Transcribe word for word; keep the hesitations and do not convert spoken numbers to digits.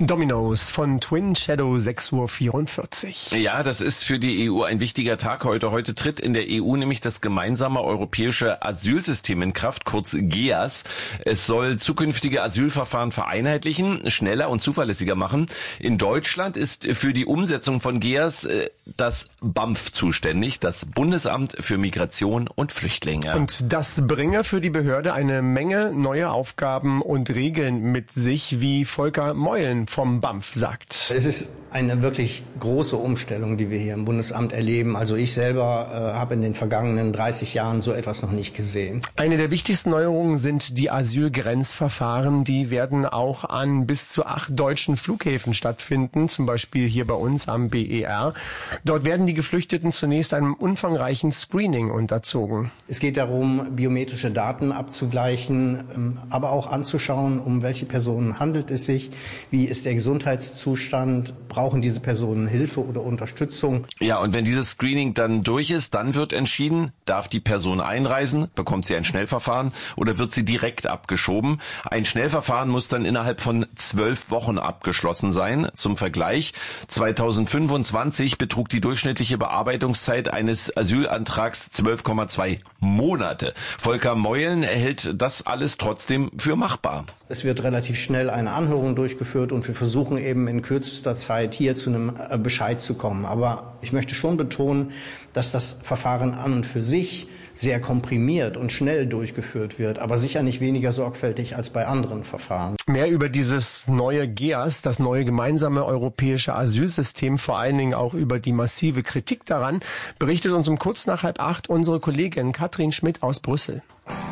Dominoes von Twin Shadow, sechs Uhr vierundvierzig. Ja, das ist für die E U ein wichtiger Tag heute. Heute tritt in der E U nämlich das gemeinsame europäische Asylsystem in Kraft, kurz G E A S. Es soll zukünftige Asylverfahren vereinheitlichen, schneller und zuverlässiger machen. In Deutschland ist für die Umsetzung von G E A S äh, das B A M F zuständig, das Bundesamt für Migration und Flüchtlinge. Und das bringe für die Behörde eine Menge neue Aufgaben und Regeln mit sich, wie Volker Meulen vom B A M F sagt. Es ist eine wirklich große Umstellung, die wir hier im Bundesamt erleben. Also ich selber äh, habe in den vergangenen dreißig Jahren so etwas noch nicht gesehen. Eine der wichtigsten Neuerungen sind die Asylgrenzverfahren. Die werden auch an bis zu acht deutschen Flughäfen stattfinden, zum Beispiel hier bei uns am B E R. Dort werden die Geflüchteten zunächst einem umfangreichen Screening unterzogen. Es geht darum, biometrische Daten abzugleichen, aber auch anzuschauen, um welche Personen handelt es sich, wie ist der Gesundheitszustand, brauchen diese Personen Hilfe oder Unterstützung. Ja, und wenn dieses Screening dann durch ist, dann wird entschieden, darf die Person einreisen, bekommt sie ein Schnellverfahren oder wird sie direkt abgeschoben. Ein Schnellverfahren muss dann innerhalb von zwölf Wochen abgeschlossen sein. Zum Vergleich, zweitausendfünfundzwanzig betrug die durchschnittliche Bearbeitungszeit eines Asylantrags zwölf Komma zwei Monate. Volker Meulen hält das alles trotzdem für machbar. Es wird relativ schnell eine Anhörung durchgeführt und wir versuchen eben in kürzester Zeit hier zu einem Bescheid zu kommen. Aber ich möchte schon betonen, dass das Verfahren an und für sich sehr komprimiert und schnell durchgeführt wird, aber sicher nicht weniger sorgfältig als bei anderen Verfahren. Mehr über dieses neue G E A S, das neue gemeinsame europäische Asylsystem, vor allen Dingen auch über die massive Kritik daran, berichtet uns um kurz nach halb acht unsere Kollegin Katrin Schmidt aus Brüssel.